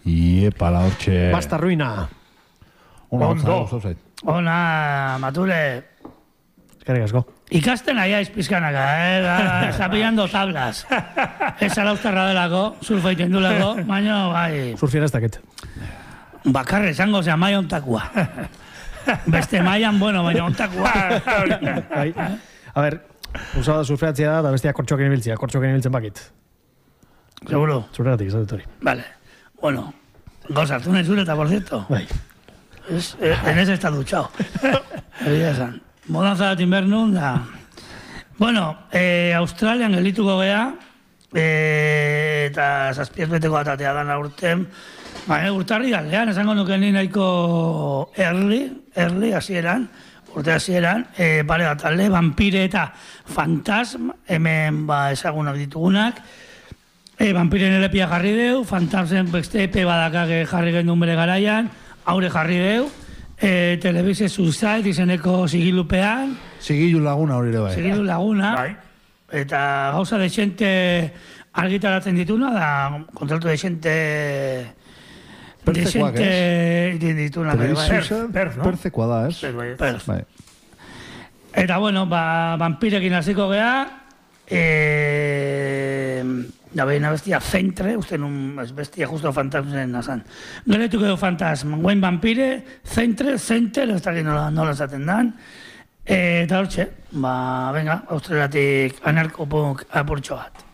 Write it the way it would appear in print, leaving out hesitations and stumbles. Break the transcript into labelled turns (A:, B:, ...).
A: Iepa, la hortxe.
B: Basta ruina.
C: Ona, Mature.
B: Eskerrik asko.
C: Ikasten aiaiz pizkanaka, está pillando tablas. Esa laustarra delako, surfa iten dulako, baina, bai.
B: Surfiera ez dakit.
C: Bakarre esango zea maia ontakua. Beste maian, bueno, baina ontakua.
B: A ver, usada da surfeatzea da bestia kortxoken ibiltzea. Kortxoken ibiltzen bakit.
C: Seguro.
B: Zurregatik, ez dut hori.
C: Vale. Bueno, gozartu nahi zureta, por cierto.
B: Bai.
C: En ese está duchado. Egia esan. Modanza dat invernun da. Bueno, Australian gelituko gea, eta zazpiez beteko atatea dana urten, urtarri galdean, esango nuke ni nahiko early hasieran, urte hasieran, pare bat alde, vampire eta fantasm, hemen ezagunak ditugunak, vampiren elepia jarri deu, fantasmen beste epe badakak jarri gendun bere garaian, haure jarri deu, Televise Suicide izeneko sigilupean.
A: Sigilu laguna hori ere bai.
C: Sigilu laguna. Bai. Eta gauza de xente argitaratzen dituna, da kontratu de xente...
A: Perzekoak, ez?
C: Dituna.
A: Perzekoa da, ez?
C: Perz. Eta, bueno, vampirekin hasiko gea, da behin bestia Centre, uste nun bestia justo fantasmen nazan. Geretuko edo fantasma, guen vampire, Centre, ez dakit nola esaten dan. Eta hortxe, venga, australiatik anarkopunk apurtxo bat.